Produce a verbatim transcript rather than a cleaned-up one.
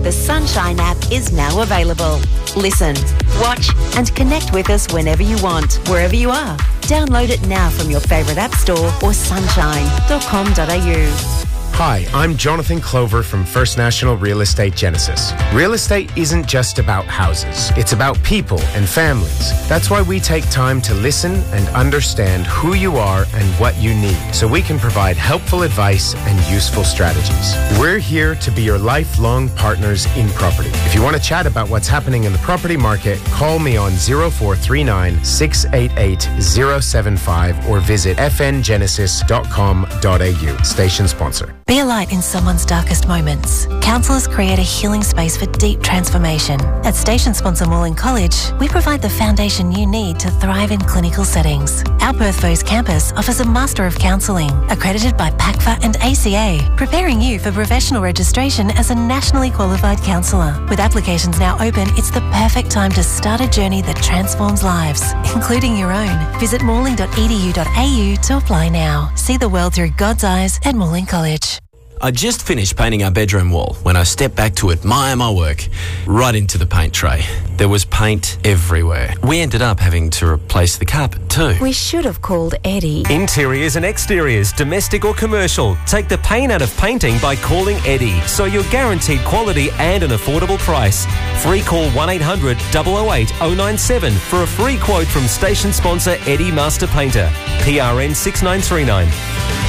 The Sunshine app is now available. Listen, watch and connect with us whenever you want, wherever you are. Download it now from your favourite app store or sunshine dot com dot a u. Hi, I'm Jonathan Clover from First National Real Estate Genesis. Real estate isn't just about houses. It's about people and families. That's why we take time to listen and understand who you are and what you need, so we can provide helpful advice and useful strategies. We're here to be your lifelong partners in property. If you want to chat about what's happening in the property market, call me on zero four three nine, six eight eight, zero seven five or visit f n genesis dot com dot a u. Station sponsor. Be a light in someone's darkest moments. Counsellors create a healing space for deep transformation. At station sponsor Morling College, we provide the foundation you need to thrive in clinical settings. Our Perth Vos campus offers a Master of Counselling, accredited by P A C F A and A C A, preparing you for professional registration as a nationally qualified counsellor. With applications now open, it's the perfect time to start a journey that transforms lives, including your own. Visit morling dot e d u dot a u to apply now. See the world through God's eyes at Morling College. I just finished painting our bedroom wall when I stepped back to admire my work. Right into the paint tray. There was paint everywhere. We ended up having to replace the carpet too. We should have called Eddie. Interiors and exteriors, domestic or commercial. Take the pain out of painting by calling Eddie, so you're guaranteed quality and an affordable price. Free call one eight hundred, double oh eight, oh nine seven for a free quote from station sponsor Eddie Master Painter. P R N six nine three nine.